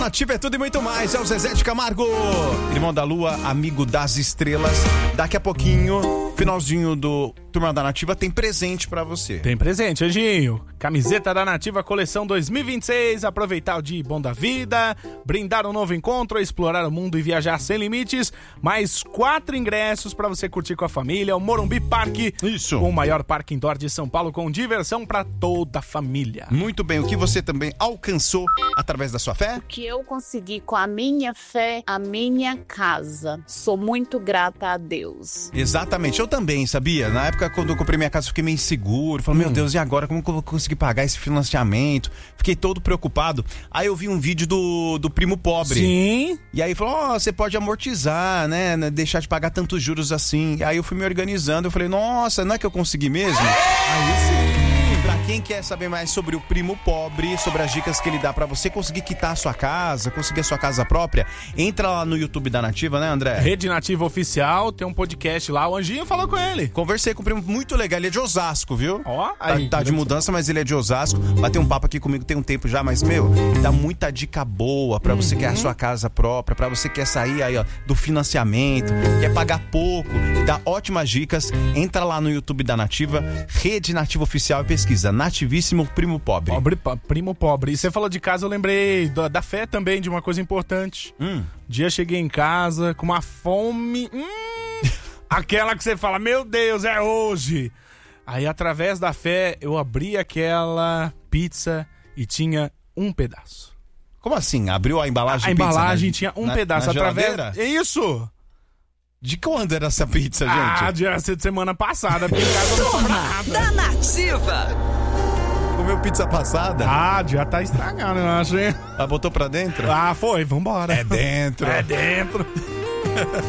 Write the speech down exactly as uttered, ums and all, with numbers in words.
Nativa é tudo e muito mais, é o Zezé de Camargo, irmão da lua, amigo das estrelas. Daqui a pouquinho, finalzinho do Turma da Nativa, tem presente pra você. Tem presente, Anjinho. Camiseta da Nativa Coleção dois mil e vinte e seis, aproveitar o dia bom da vida, brindar um novo encontro, explorar o mundo e viajar sem limites. Mais quatro ingressos pra você curtir com a família, o Morumbi Parque. Isso. O maior parque indoor de São Paulo, com diversão pra toda a família. Muito bem, o que você também alcançou através da sua fé? O que eu consegui com a minha fé, a minha casa. Sou muito grata a Deus. Exatamente, eu também, sabia? Na época, quando eu comprei minha casa, eu fiquei meio inseguro. Falei, hum. meu Deus, e agora? Como que eu vou conseguir pagar esse financiamento? Fiquei todo preocupado. Aí eu vi um vídeo do, do primo pobre. Sim. E aí falou, ó, oh, você pode amortizar, né? Deixar de pagar tantos juros assim. E aí eu fui me organizando, eu falei, nossa, não é que eu consegui mesmo? Aí sim. Pra quem quer saber mais sobre o primo pobre, sobre as dicas que ele dá pra você conseguir quitar a sua casa, conseguir a sua casa própria, entra lá no YouTube da Nativa, né, André? Rede Nativa Oficial, tem um podcast lá, o Anjinho falou com ele. Conversei com um primo muito legal, ele é de Osasco, viu? Ó, tá, aí, tá de mudança, mas ele é de Osasco. Bateu um papo aqui comigo tem um tempo já, mas, meu, dá muita dica boa pra você uhum. que quer a sua casa própria, pra você que quer sair aí, ó, do financiamento, quer pagar pouco, dá ótimas dicas. Entra lá no YouTube da Nativa, Rede Nativa Oficial e pesquisa Nativíssimo Primo Pobre. Pobre, primo pobre. E você falou de casa, eu lembrei da, da fé também, de uma coisa importante. Hum. Dia cheguei em casa com uma fome. Hum, aquela que você fala, meu Deus, é hoje. Aí, através da fé, eu abri aquela pizza e tinha um pedaço. Como assim? Abriu a embalagem A de pizza, embalagem né? tinha um na, pedaço. na através. Geladeira? Isso! De quando era essa pizza, gente? Ah, dia de semana passada, porque em casa não sobra nada. Da Nativa! Comeu pizza passada? Ah, já tá estragado, eu acho, hein? Ah, botou pra dentro? Ah, foi, vambora. É dentro. É dentro.